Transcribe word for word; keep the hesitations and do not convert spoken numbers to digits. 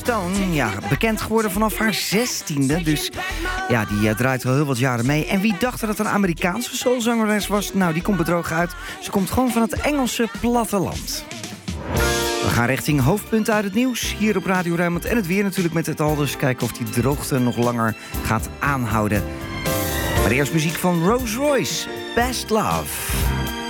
Stone, ja, bekend geworden vanaf haar zestiende. Dus ja, die uh, draait al heel wat jaren mee. En wie dacht dat het een Amerikaanse soulzangeres was? Nou, die komt bedrogen uit. Ze komt gewoon van het Engelse platteland. We gaan richting hoofdpunten uit het nieuws. Hier op Radio Rijnmond en het weer natuurlijk met het al. Dus kijken of die droogte nog langer gaat aanhouden. Maar eerst muziek van Rose Royce, Best Love.